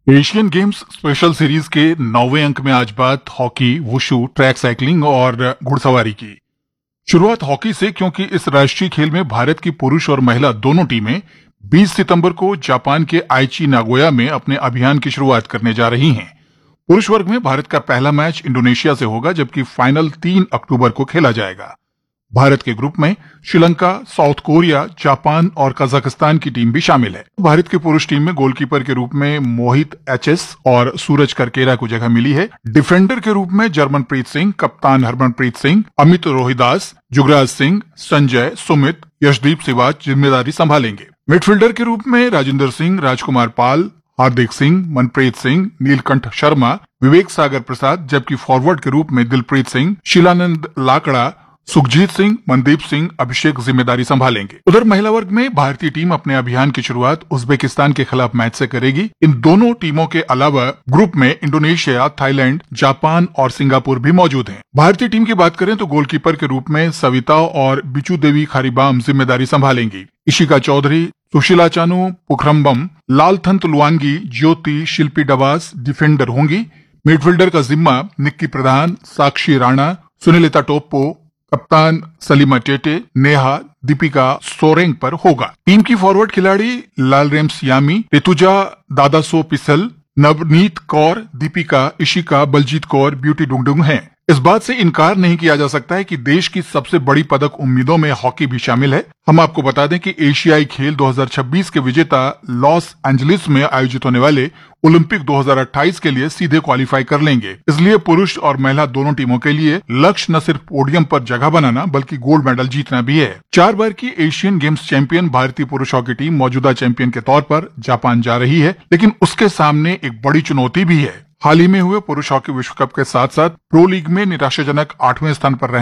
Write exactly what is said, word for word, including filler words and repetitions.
Asian games special series के नौवें अंक में आज बात हॉकी, वुशु, ट्रैक साइकिलिंग और घुड़सवारी की। शुरुआत हॉकी से, क्योंकि इस राष्ट्रीय खेल में भारत की पुरुष और महिला दोनों टीमें बीस सितंबर को जापान के आइची नागोया में अपने अभियान की शुरुआत करने जा रही हैं। पुरुष वर्ग में भारत का पहला मैच इंडोनेशिया से होगा, जबकि फाइनल तीन अक्टूबर को खेला जाएगा। भारत के ग्रुप में श्रीलंका, साउथ कोरिया, जापान और कजाकिस्तान की टीम भी शामिल है। भारत की पुरुष टीम में गोलकीपर के रूप में मोहित एचएस और सूरज करकेरा को जगह मिली है। डिफेंडर के रूप में जर्मनप्रीत सिंह, कप्तान हरमनप्रीत सिंह, अमित रोहिदास, जुगराज सिंह, संजय, सुमित, यशदीप सिवाच जिम्मेदारी संभालेंगे। मिडफील्डर के रूप में राजेंद्र सिंह, राजकुमार पाल, हार्दिक सिंह, मनप्रीत सिंह, नीलकंठ शर्मा, विवेक सागर प्रसाद, जबकि फॉरवर्ड के रूप में दिलप्रीत सिंह, शिलानंद लाकड़ा, सुखजीत सिंह, मनदीप सिंह, अभिषेक जिम्मेदारी संभालेंगे। उधर महिला वर्ग में भारतीय टीम अपने अभियान की शुरुआत उज्बेकिस्तान के खिलाफ मैच से करेगी। इन दोनों टीमों के अलावा ग्रुप में इंडोनेशिया, थाईलैंड, जापान और सिंगापुर भी मौजूद हैं। भारतीय टीम की बात करें तो गोलकीपर के रूप में सविता और बिचू देवी खारीबाम जिम्मेदारी संभालेंगी। इशिका चौधरी, सुशीला चानू, पुखरम्बम, लालथंत लुआंगी, ज्योति, शिल्पी डवास डिफेंडर होंगी। मिडफील्डर का जिम्मा निक्की प्रधान, साक्षी राणा, सुनीलिता टोप्पो, कप्तान सलीमा टेटे, नेहा, दीपिका सोरेंग पर होगा। टीम की फॉरवर्ड खिलाड़ी लालरेम्स यामी, ऋतुजा दादासो पिसल, नवनीत कौर, दीपिका, इशिका, बलजीत कौर, ब्यूटी डुंगडुंग हैं। इस बात से इनकार नहीं किया जा सकता है कि देश की सबसे बड़ी पदक उम्मीदों में हॉकी भी शामिल है। हम आपको बता दें कि एशियाई खेल दो हज़ार छब्बीस के विजेता लॉस एंजलिस में आयोजित होने वाले ओलंपिक दो हज़ार अट्ठाईस के लिए सीधे क्वालिफाई कर लेंगे। इसलिए पुरुष और महिला दोनों टीमों के लिए लक्ष्य न सिर्फ पोडियम पर जगह बनाना बल्कि गोल्ड मेडल जीतना भी है। चार बार की एशियन गेम्स चैंपियन भारतीय पुरुष हॉकी टीम मौजूदा चैंपियन के तौर पर जापान जा रही है, लेकिन उसके सामने एक बड़ी चुनौती भी है। हाल ही में हुए पुरुष हॉकी विश्व कप के साथ साथ प्रो लीग में निराशाजनक आठवें स्थान पर रहने